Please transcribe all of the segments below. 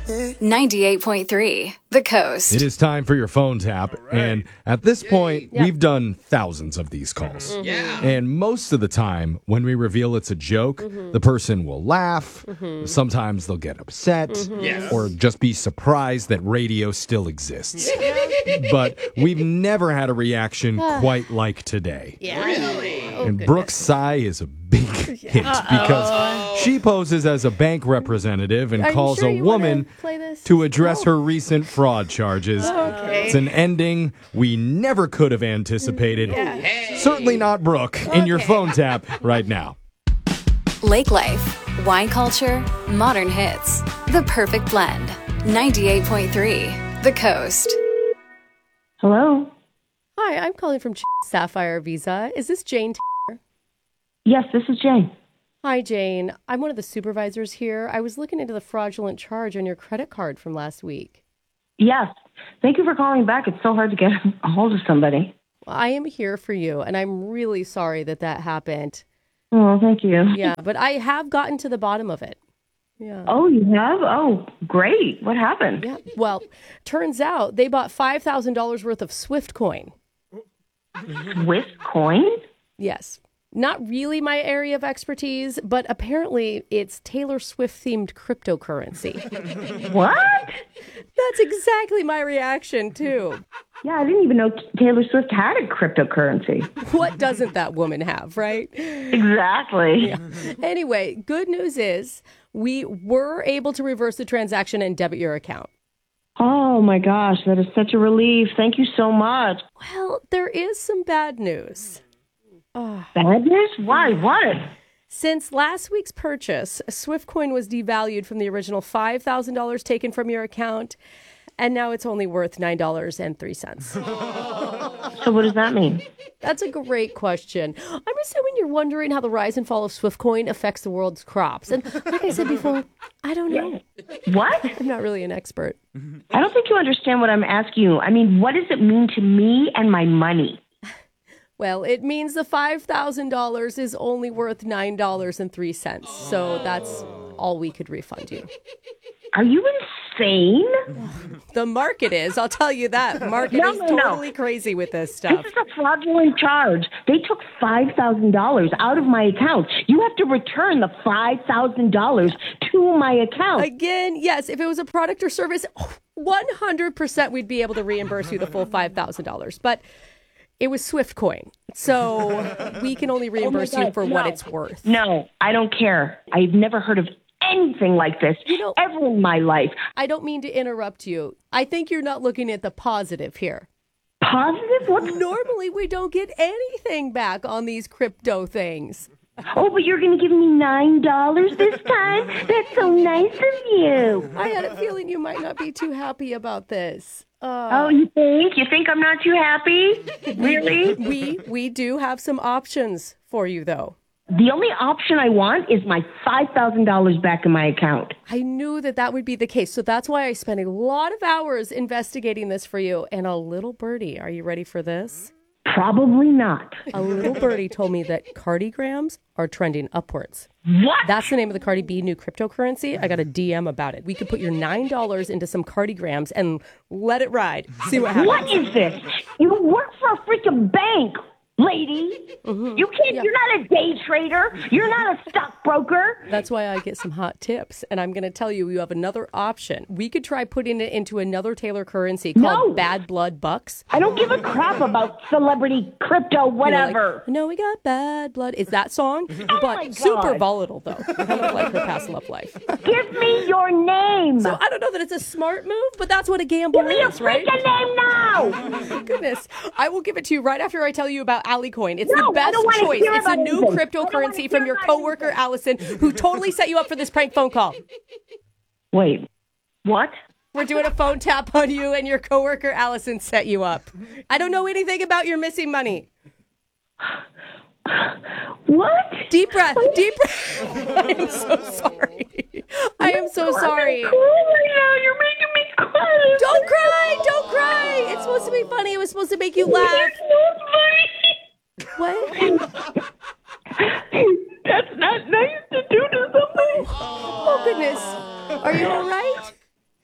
98.3 The Coast. It is time for your phone tap. Right. And at this point, we've done thousands of these calls. Mm-hmm. Yeah. And most of the time, when we reveal it's a joke, the person will laugh. Sometimes they'll get upset or just be surprised that radio still exists. But we've never had a reaction quite like today. Yeah. Really? And Brooke's sigh is a big hit because she poses as a bank representative and calls a woman to address her recent fraud charges. Okay. It's an ending we never could have anticipated. Hey. Certainly not Brooke in your phone tap right now. Lake life, wine culture, modern hits. The perfect blend. 98.3 The Coast. Hello? Hi, I'm calling from Sapphire Visa. Is this Jane? Yes, this is Jane. Hi, Jane. I'm one of the supervisors here. I was looking into the fraudulent charge on your credit card from last week. Yes. Thank you for calling back. It's so hard to get a hold of somebody. Well, I am here for you, and I'm really sorry that happened. Oh, thank you. Yeah, but I have gotten to the bottom of it. Yeah. Oh, you have? Oh, great. What happened? Yeah. Well, turns out they bought $5,000 worth of Swift coin. Swift coin? Yes. Not really my area of expertise, but apparently it's Taylor Swift-themed cryptocurrency. What? That's exactly my reaction, too. Yeah, I didn't even know Taylor Swift had a cryptocurrency. What doesn't that woman have, right? Exactly. Yeah. Anyway, good news is we were able to reverse the transaction and debit your account. Oh, my gosh. That is such a relief. Thank you so much. Well, there is some bad news. Bad news? Why? What? Since last week's purchase, Swiftcoin was devalued from the original $5,000 taken from your account, and now it's only worth $9.03. So what does that mean? That's a great question. I'm assuming you're wondering how the rise and fall of Swiftcoin affects the world's crops. And like I said before, I don't know. What? I'm not really an expert. I don't think you understand what I'm asking you. I mean, what does it mean to me and my money? Well, it means the $5,000 is only worth $9.03. So that's all we could refund you. Are you insane? The market is. I'll tell you that. The market is totally crazy with this stuff. This is a fraudulent charge. They took $5,000 out of my account. You have to return the $5,000 to my account. Again, yes, if it was a product or service, 100% we'd be able to reimburse you the full $5,000. But it was Swiftcoin, so we can only reimburse you for what it's worth. No, I don't care. I've never heard of anything like this ever in my life. I don't mean to interrupt you. I think you're not looking at the positive here. Positive? What? Normally, we don't get anything back on these crypto things. Oh, but you're going to give me $9 this time? That's so nice of you. I had a feeling you might not be too happy about this. Oh, you think? You think I'm not too happy? Really? We do have some options for you, though. The only option I want is my $5,000 back in my account. I knew that would be the case. So that's why I spent a lot of hours investigating this for you. And a little birdie, are you ready for this? Probably not. A little birdie told me that cardigrams are trending upwards. What? That's the name of the Cardi B new cryptocurrency. I got a DM about it. We could put your $9 into some cardigrams and let it ride. See what happens. What is this? You work for a freaking bank, lady. You can't. You're not a day trader. You're not a stockbroker. That's why I get some hot tips. And I'm going to tell you, you have another option. We could try putting it into another Taylor currency called Bad Blood Bucks. I don't give a crap about celebrity crypto, whatever. No, we got bad blood. It's that song, Oh but my God. super volatile, though. Kind of like her past love life. Give me your name. So I don't know that it's a smart move, but that's what a gamble Give me your is, right? freaking name now. Goodness. I will give it to you right after I tell you about AliCoin. It's No, the I best don't wanna choice. hear It's a about new anything. cryptocurrency from your coworker, Allison, who totally set you up for this prank phone call. Wait, what? We're doing a phone tap on you, and your coworker, Allison, set you up. I don't know anything about your missing money. What? Deep breath. Deep breath. I am so sorry. I am so sorry. I'm cool right now. You're making me cry. Don't cry. Don't cry. It's supposed to be funny. It was supposed to make you laugh. That's not funny. What? That's not nice to do to somebody. Oh, goodness. Are you all right?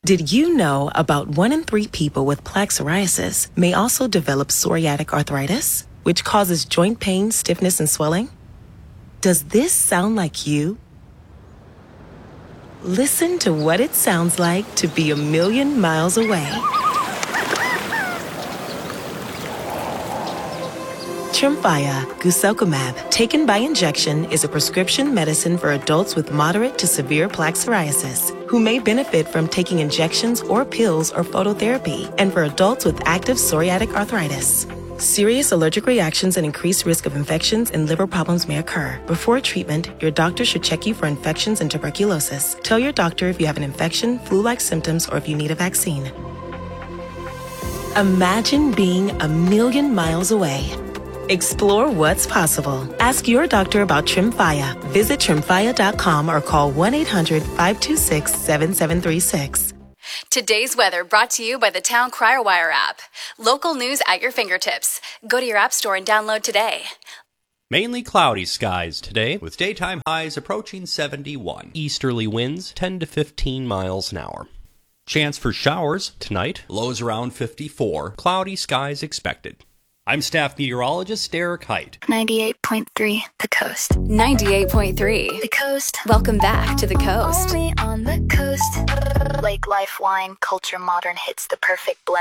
Did you know about 1 in 3 people with plaque psoriasis may also develop psoriatic arthritis, which causes joint pain, stiffness, and swelling? Does this sound like you? Listen to what it sounds like to be a million miles away. Tremfya guselkumab, taken by injection, is a prescription medicine for adults with moderate to severe plaque psoriasis who may benefit from taking injections or pills or phototherapy, and for adults with active psoriatic arthritis. Serious allergic reactions and increased risk of infections and liver problems may occur. Before treatment, your doctor should check you for infections and tuberculosis. Tell your doctor if you have an infection, flu-like symptoms, or if you need a vaccine. Imagine being a million miles away. Explore what's possible. Ask your doctor about Tremfya. Visit Tremfya.com or call 1-800-526-7736. Today's weather brought to you by the Town Crier Wire app. Local news at your fingertips. Go to your app store and download today. Mainly cloudy skies today, with daytime highs approaching 71. Easterly winds 10 to 15 miles an hour. Chance for showers tonight, lows around 54. Cloudy skies expected. I'm staff meteorologist Derek Height. 98.3 The Coast. 98.3 The Coast. Welcome back to The Coast. Only on the coast. Lake Life Wine Culture Modern hits the perfect blend.